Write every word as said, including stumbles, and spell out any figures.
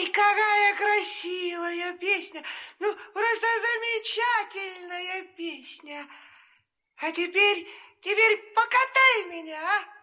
какая красивая песня. Ну, просто замечательная песня. А теперь, теперь покатай меня, а?